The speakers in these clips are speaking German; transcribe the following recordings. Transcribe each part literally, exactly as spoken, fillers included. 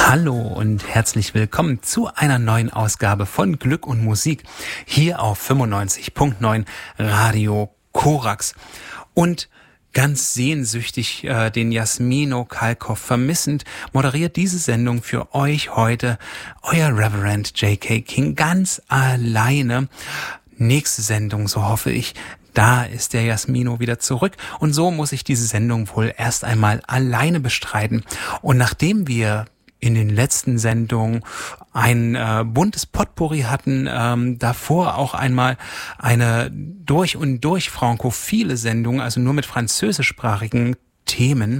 Hallo und herzlich willkommen zu einer neuen Ausgabe von Glück und Musik hier auf fünfundneunzig Komma neun Radio Korax. Und ganz sehnsüchtig äh, den Jasmino Kalkoff vermissend, moderiert diese Sendung für euch heute euer Reverend J K. King ganz alleine. Nächste Sendung, so hoffe ich, da ist der Jasmino wieder zurück und so muss ich diese Sendung wohl erst einmal alleine bestreiten. Und nachdem wir in den letzten Sendungen ein äh, buntes Potpourri hatten, ähm, davor auch einmal eine durch und durch frankophile Sendung, also nur mit französischsprachigen Themen.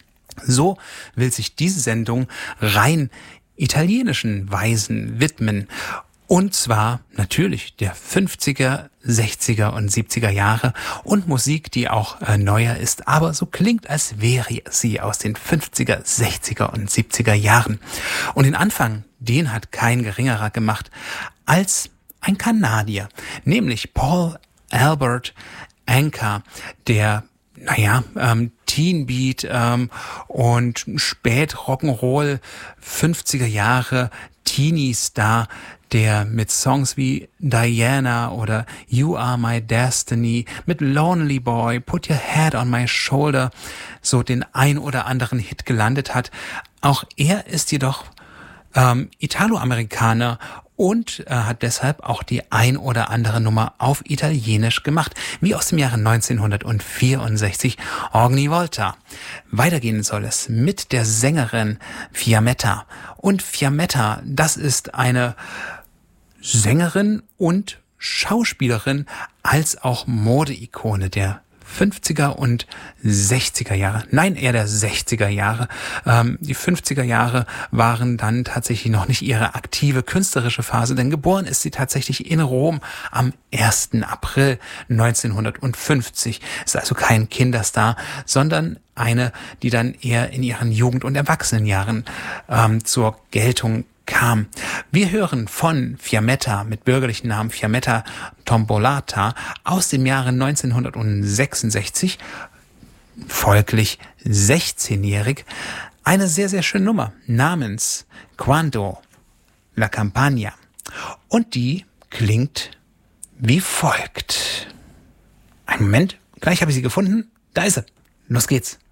So will sich diese Sendung rein italienischen Weisen widmen. Und zwar natürlich der fünfziger, sechziger und siebziger Jahre und Musik, die auch äh, neuer ist, aber so klingt, als wäre sie aus den fünfziger, sechziger und siebziger Jahren. Und den Anfang, den hat kein geringerer gemacht als ein Kanadier, nämlich Paul Albert Anka, der naja, ähm, Teen Beat ähm, und spät Rock'n'Roll fünfziger Jahre Teenie-Star, der mit Songs wie Diana oder You Are My Destiny, mit Lonely Boy, Put Your Head on My Shoulder so den ein oder anderen Hit gelandet hat. Auch er ist jedoch ähm, Italoamerikaner und äh, hat deshalb auch die ein oder andere Nummer auf Italienisch gemacht, wie aus dem Jahre neunzehnhundertvierundsechzig Ogni Volta. Weitergehen soll es mit der Sängerin Fiammetta. Und Fiammetta, das ist eine Sängerin und Schauspielerin als auch Modeikone der fünfziger und sechziger Jahre. Nein, eher der sechziger Jahre. Ähm, die fünfziger Jahre waren dann tatsächlich noch nicht ihre aktive künstlerische Phase, denn geboren ist sie tatsächlich in Rom am ersten April neunzehnhundertfünfzig. Ist also kein Kinderstar, sondern eine, die dann eher in ihren Jugend- und Erwachsenenjahren ähm, zur Geltung kam. Wir hören von Fiammetta mit bürgerlichen Namen Fiammetta Tombolata aus dem Jahre neunzehnhundertsechsundsechzig, folglich sechzehnjährig, eine sehr, sehr schöne Nummer namens Quando la Campagna. Und die klingt wie folgt. Einen Moment, gleich habe ich sie gefunden. Da ist sie. Los geht's.